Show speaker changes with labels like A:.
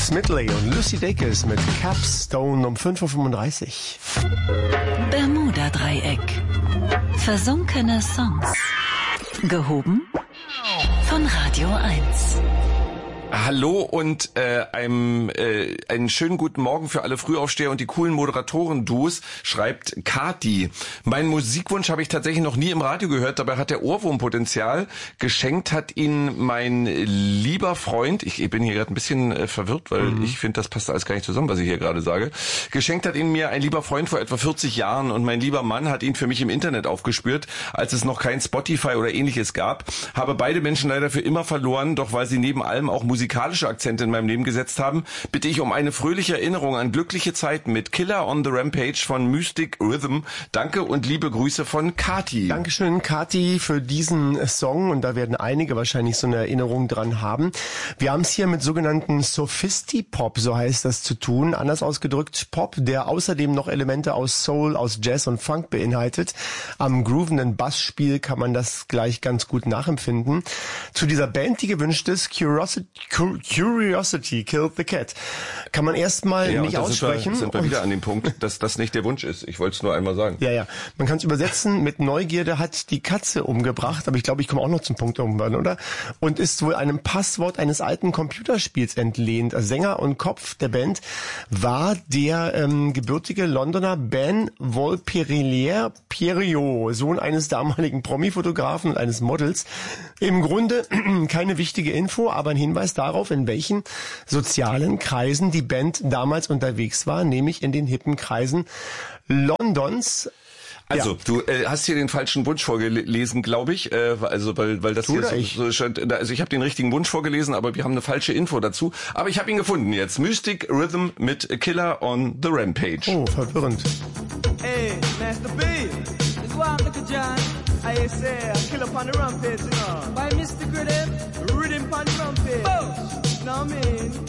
A: Smedley und Lucy Dacus mit Capstone um 5.35 Uhr.
B: Bermuda-Dreieck. Versunkene Songs. Gehoben von Radio 1.
C: Hallo und einen schönen guten Morgen für alle Frühaufsteher und die coolen Moderatoren-Duos, schreibt Kati. Meinen Musikwunsch habe ich tatsächlich noch nie im Radio gehört, dabei hat der Ohrwurmpotenzial. Geschenkt hat ihn mein lieber Freund, ich bin hier gerade ein bisschen verwirrt, weil ich finde, das passt alles gar nicht zusammen, was ich hier gerade sage. Geschenkt hat ihn mir ein lieber Freund vor etwa 40 Jahren und mein lieber Mann hat ihn für mich im Internet aufgespürt, als es noch kein Spotify oder ähnliches gab. Habe beide Menschen leider für immer verloren, doch weil sie neben allem auch musikalische Akzente in meinem Leben gesetzt haben, bitte ich um eine fröhliche Erinnerung an glückliche Zeiten mit Killer on the Rampage von Mystic Rhythm. Danke und liebe Grüße von Kati.
A: Dankeschön, Kati, für diesen Song, und da werden einige wahrscheinlich so eine Erinnerung dran haben. Wir haben es hier mit sogenannten Sophisti-Pop, so heißt das, zu tun. Anders ausgedrückt Pop, der außerdem noch Elemente aus Soul, aus Jazz und Funk beinhaltet. Am groovenden Bassspiel kann man das gleich ganz gut nachempfinden. Zu dieser Band, die gewünscht ist, Curiosity Killed the Cat. Kann man erstmal nicht aussprechen.
C: Sind wir wieder an dem Punkt, dass das nicht der Wunsch ist. Ich wollte es nur einmal sagen.
A: Ja. Man kann es übersetzen mit Neugierde hat die Katze umgebracht, aber ich glaube, ich komme auch noch zum Punkt irgendwann, oder? Und ist wohl einem Passwort eines alten Computerspiels entlehnt. Sänger und Kopf der Band war der gebürtige Londoner Ben Volperier-Pierrot, Sohn eines damaligen Promi-Fotografen und eines Models. Im Grunde keine wichtige Info, aber ein Hinweis darauf, in welchen sozialen Kreisen die Band damals unterwegs war, nämlich in den hippen Kreisen Londons.
C: Also, du hast hier den falschen Wunsch vorgelesen, glaube ich. Weil das hier so scheint. Also ich habe den richtigen Wunsch vorgelesen, aber wir haben eine falsche Info dazu. Aber ich habe ihn gefunden jetzt. Mystic Rhythm mit Killer on the Rampage.
A: Oh, verwirrend.
D: Hey, Master B, it's wild, look at John. I say, kill up on the rampage, you know. By Mystic Rhythm, Rhythm on the rampage. Oh, know what I mean?